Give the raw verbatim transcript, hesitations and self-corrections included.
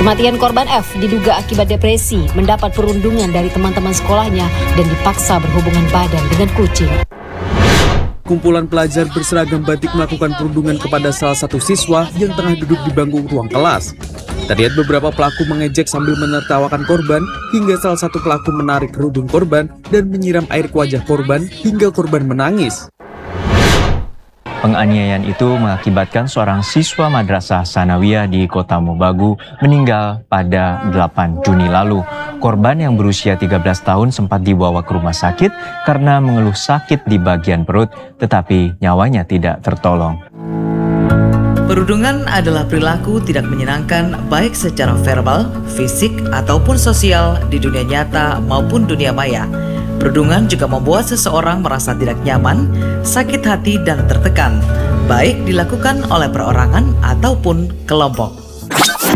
Kematian korban F diduga akibat depresi, mendapat perundungan dari teman-teman sekolahnya dan dipaksa berhubungan badan dengan kucing. Kumpulan pelajar berseragam batik melakukan perundungan kepada salah satu siswa yang tengah duduk di bangku ruang kelas. Terlihat beberapa pelaku mengejek sambil menertawakan korban, hingga salah satu pelaku menarik kerudung korban dan menyiram air ke wajah korban hingga korban menangis. Penganiayaan itu mengakibatkan seorang siswa Madrasah Sanawiyah di Kota Mobagu meninggal pada delapan Juni lalu. Korban yang berusia tiga belas tahun sempat dibawa ke rumah sakit karena mengeluh sakit di bagian perut, tetapi nyawanya tidak tertolong. Perundungan adalah perilaku tidak menyenangkan baik secara verbal, fisik, ataupun sosial di dunia nyata maupun dunia maya. Perundungan juga membuat seseorang merasa tidak nyaman, sakit hati, dan tertekan, baik dilakukan oleh perorangan ataupun kelompok.